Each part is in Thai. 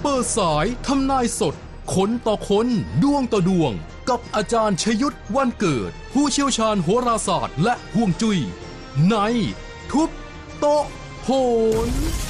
เปิดสายทำนายสดคนต่อคนดวงต่อดวงกับอาจารย์ชยุทธวันเกิดผู้เชี่ยวชาญโหราศาสตร์และฮวงจุ้ยในทุบโต๊ะโหน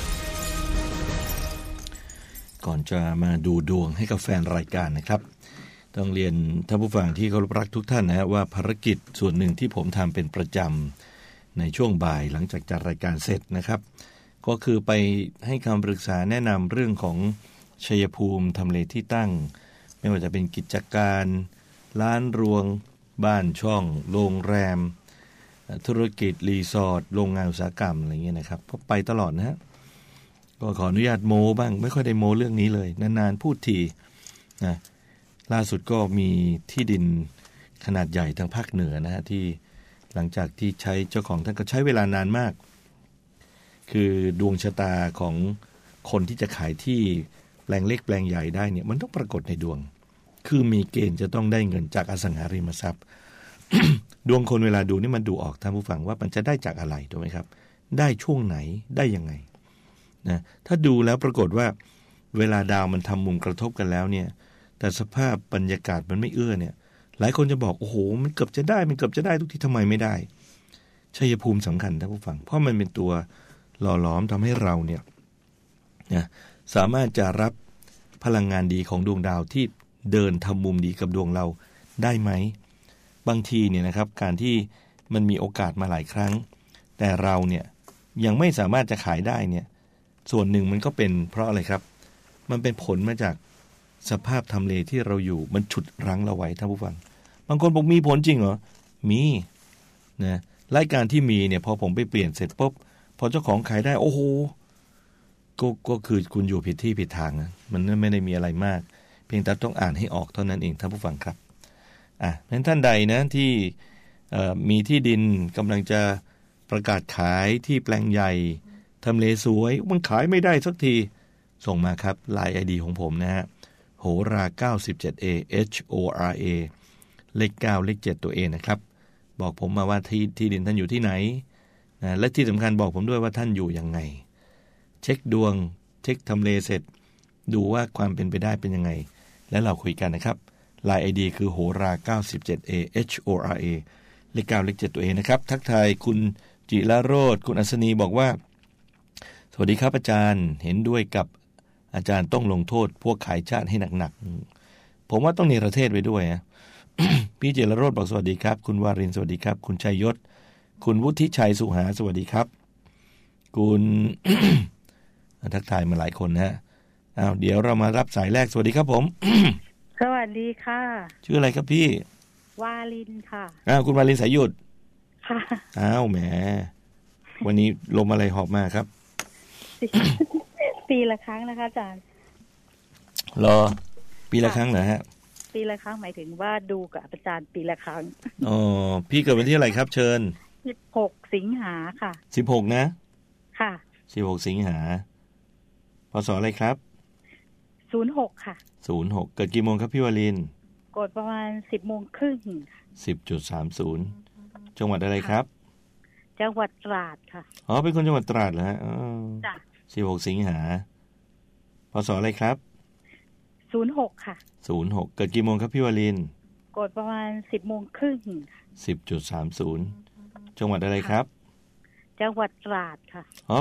ก่อนจะมาดูดวงให้กับแฟนรายการนะครับต้องเรียนท่านผู้ฟังที่เคารพรักทุกท่านนะว่าภารกิจส่วนหนึ่งที่ผมทำเป็นประจำในช่วงบ่ายหลังจากจัดรายการเสร็จนะครับก็คือไปให้คำปรึกษาแนะนำเรื่องของชัยภูมิทำเลที่ตั้งไม่ว่าจะเป็นกิจการร้านรวงบ้านช่องโรงแรมธุรกิจรีสอร์ทโรงงานอุตสาหกรรมอะไรเงี้ยนะครับก็ไปตลอดนะฮะก็ขออนุญาตโม้บ้างไม่ค่อยได้โม้เรื่องนี้เลยนานๆพูดทีนะล่าสุดก็มีที่ดินขนาดใหญ่ทางภาคเหนือนะฮะที่หลังจากที่ใช้เจ้าของท่านก็ใช้เวลานานมากคือดวงชะตาของคนที่จะขายที่แปลงเล็กแปลงใหญ่ได้เนี่ยมันต้องปรากฏในดวงคือมีเกณฑ์จะต้องได้เงินจากอสังหาริมทรัพย์ ดวงคนเวลาดูนี่มันดูออกท่านผู้ฟังว่ามันจะได้จากอะไรถูกไหมครับได้ช่วงไหนได้ยังไงนะถ้าดูแล้วปรากฏว่าเวลาดาวมันทำมุมกระทบกันแล้วเนี่ยแต่สภาพบรรยากาศมันไม่เอื้อเนี่ยหลายคนจะบอกโอ้โหมันเกือบจะได้ทุกทีทำไมไม่ได้ชัยภูมิสำคัญท่านผู้ฟังเพราะมันเป็นตัวหล่อหลอมทำให้เราเนี่ยนะสามารถจะรับพลังงานดีของดวงดาวที่เดินทำมุมดีกับดวงเราได้ไหมบางทีเนี่ยนะครับการที่มันมีโอกาสมาหลายครั้งแต่เราเนี่ยยังไม่สามารถจะขายได้เนี่ยส่วนหนึ่งมันก็เป็นเพราะอะไรครับมันเป็นผลมาจากสภาพทำเลที่เราอยู่มันฉุดรั้งเราไว้ท่านผู้ฟังบางคนบอกมีผลจริงเหรอมีนะรายการที่มีเนี่ยพอผมไปเปลี่ยนเสร็จปุ๊บพอเจ้าของขายได้โอ้โหก็คือคุณอยู่ผิดที่ผิดทางนะมันไม่ได้มีอะไรมากเพียงแต่ต้องอ่านให้ออกเท่านั้นเองท่านผู้ฟังครับงั้นท่านใดนะที่มีที่ดินกำลังจะประกาศขายที่แปลงใหญ่ทำเลสวยมันขายไม่ได้สักทีส่งมาครับ LINE ID ของผมนะฮะโหรา 97A HORA เลข9เลข7ตัว A นะครับบอกผมมาว่าที่ดินท่านอยู่ที่ไหนนะและที่สำคัญบอกผมด้วยว่าท่านอยู่ยังไงเช็คดวงเช็คทำเลเสร็จดูว่าความเป็นไปได้เป็นยังไงแล้วเราคุยกันนะครับ LINE ID คือโหรา 97A HORA เลข9เลข7ตัว A นะครับทักทายคุณจิรโรจน์คุณอัศนีบอกว่าสวัสดีครับอาจารย์เห็นด้วยกับอาจารย์ต้องลงโทษพวกขายชาติให้หนักๆผมว่าต้องเนรเทศไว้ด้วยนะ พี่จิรโรจน์บอกสวัสดีครับคุณวารินสวัสดีครับคุณชัยยศคุณวุฒิชัยสุหาสวัสดีครับคุณ ทักทายมาหลายคนนะฮะเดี๋ยวเรามารับสายแรกสวัสดีครับผมสวัสดีค่ะชื่ออะไรครับพี่วาลินค่ะคุณวาลินสายหยุดค่ะแหมวันนี้ลมอะไรหอบมาครับปีละครั้งนะคะอาจารย์รอปีละครั้งเหรอฮะปีละครั้งหมายถึงว่าดูกับอาจารย์ปีละครั้งพี่เกิดวันที่อะไรครับเชิญ 16 สิงหาค่ะ 16นะค่ะ 16 สิงหาพศอะไรครับ 06ค่ะ 06เกิดกี่โมงครับพี่วาลินกดประมาณ 10:30 10:30จังหวัดอะไรครับจังหวัดตราดค่ะเป็นคนจังหวัดตราดเหรอฮะจ้ะ 16 สิงหาพศอะไรครับ 06ค่ะ 06เกิดกี่โมงครับพี่วาลินกดประมาณ 10:30 10:30จังหวัดอะไรครับจังหวัดตราดค่ะ